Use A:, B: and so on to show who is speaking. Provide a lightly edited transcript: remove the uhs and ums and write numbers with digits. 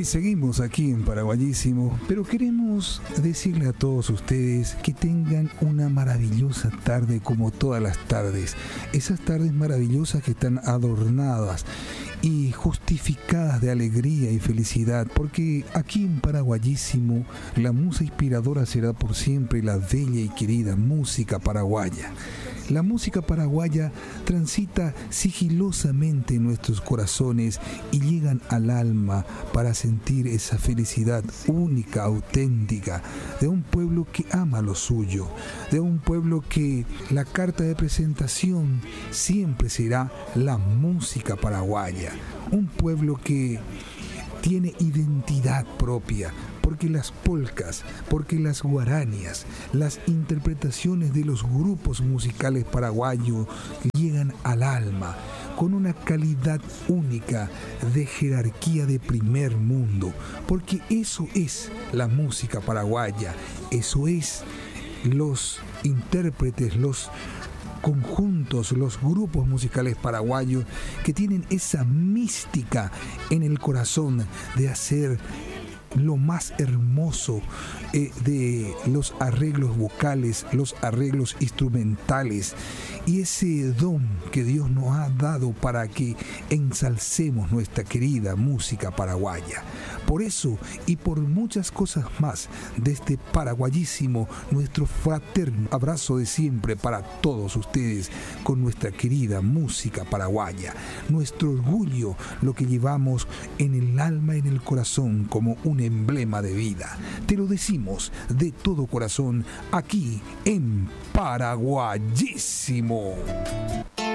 A: seguimos aquí en Paraguayísimo, pero queremos decirle a todos ustedes que tengan una maravillosa tarde como todas las tardes. Esas tardes maravillosas que están adornadas y justificadas de alegría y felicidad, porque aquí en Paraguayísimo la musa inspiradora será por siempre la bella y querida música paraguaya. La música paraguaya transita sigilosamente en nuestros corazones y llegan al alma para sentir esa felicidad única, auténtica, de un pueblo que ama lo suyo, de un pueblo que la carta de presentación siempre será la música paraguaya, un pueblo que tiene identidad propia, porque las polcas, porque las guaranias, las interpretaciones de los grupos musicales paraguayos llegan al alma con una calidad única de jerarquía de primer mundo, porque eso es la música paraguaya, eso es los intérpretes, los conjuntos, los grupos musicales paraguayos que tienen esa mística en el corazón de hacer lo más hermoso de los arreglos vocales, los arreglos instrumentales y ese don que Dios nos ha dado para que ensalcemos nuestra querida música paraguaya. Por eso y por muchas cosas más, desde Paraguayísimo, nuestro fraterno abrazo de siempre para todos ustedes con nuestra querida música paraguaya, nuestro orgullo, lo que llevamos en el alma, en el corazón como un emblema de vida. Te lo decimos de todo corazón aquí en Paraguayísimo.